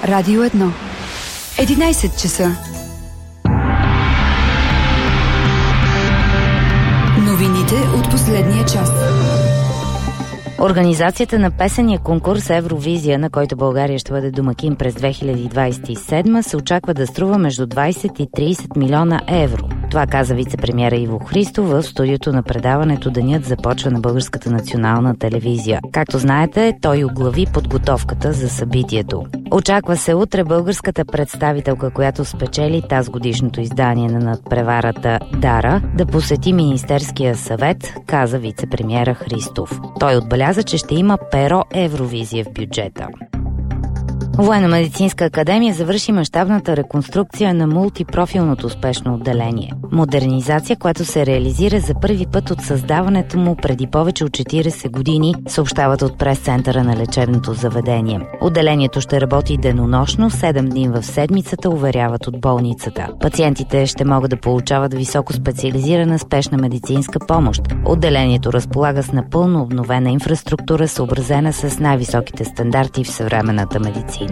Радио 1. 11 часа. Новините от последния час. Организацията на песения конкурс Евровизия, на който България ще бъде домакин през 2027, се очаква да струва между 20 и 30 милиона евро. Това каза вице-премиера Иво Христов в студиото на предаването "Денят започва" на Българската национална телевизия. Както знаете, той оглави подготовката за събитието. Очаква се утре българската представителка, която спечели тазгодишното издание на надпреварата "Дара", да посети Министерския съвет, каза вице-премиера Христов. Той отбеляза, че ще има перо Евровизия в бюджета. Военно-медицинска академия завърши мащабната реконструкция на мултипрофилното спешно отделение. Модернизация, която се реализира за първи път от създаването му преди повече от 40 години, съобщават от прес-центъра на лечебното заведение. Отделението ще работи денонощно, 7 дни в седмицата, уверяват от болницата. Пациентите ще могат да получават високо специализирана спешна медицинска помощ. Отделението разполага с напълно обновена инфраструктура, съобразена с най-високите стандарти в съвременната медицина.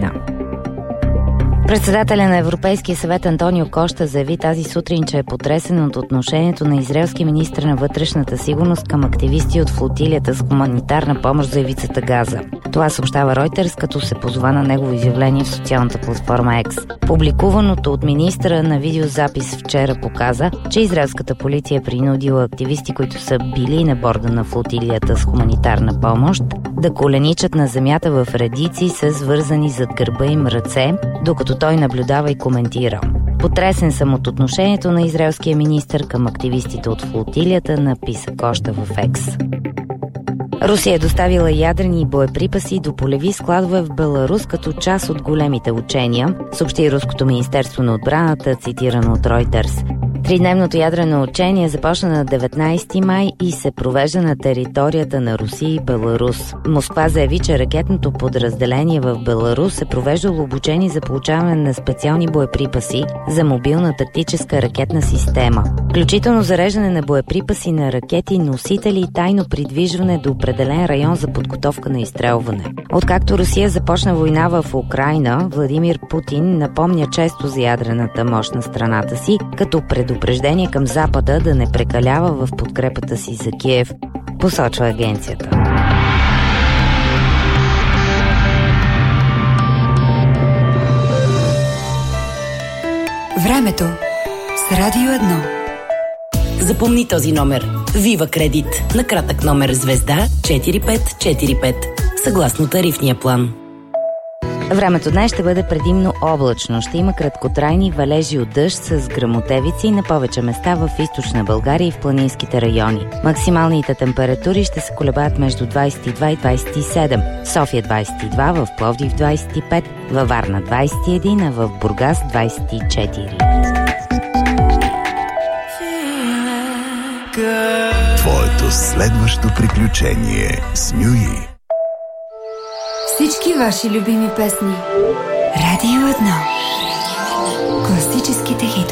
Председателя на Европейския съвет Антонио Кошта заяви тази сутрин, че е потресен от отношението на израелския министър на вътрешната сигурност към активисти от флотилията с хуманитарна помощ за ивицата Газа. Това съобщава Reuters, като се позова на негово изявление в социалната платформа X. Публикуваното от министъра на видеозапис вчера показа, че израелската полиция е принудила активисти, които са били на борда на флотилията с хуманитарна помощ, да коленичат на земята в редици с вързани зад гърба им ръце, докато той наблюдава и коментира. Потресен съм от отношението на израелския министър към активистите от флотилията, написа Кошта в Екс. Русия е доставила ядрени боеприпаси до полеви складове в Беларус като част от големите учения, съобщи Руското министерство на отбраната, цитирано от Reuters. Тридневното ядрено учение започна на 19 май и се провежда на територията на Русия и Беларус. Москва заяви, че ракетното подразделение в Беларус е провеждало обучение за получаване на специални боеприпаси за мобилна тактическа ракетна система, включително зареждане на боеприпаси на ракети, носители и тайно придвижване до определен район за подготовка на изстрелване. Откакто Русия започна война в Украйна, Владимир Путин напомня често за ядрената мощ на страната си, като предупреждение към Запада да не прекалява в подкрепата си за Киев, посочва агенцията. Времето с Радио 1. Запомни този номер. Вива Кредит. На кратък номер звезда 4545. Съгласно тарифния план. Времето днес ще бъде предимно облачно. Ще има краткотрайни валежи от дъжд с гръмотевици на повече места в източна България и в планинските райони. Максималните температури ще се колебаят между 22 и 27. София 22, в Пловдив 25, във Варна 21, а в Бургас 24. Твоето следващо приключение с Нюи. Всички ваши любими песни. Радио 1. Класическите хитове.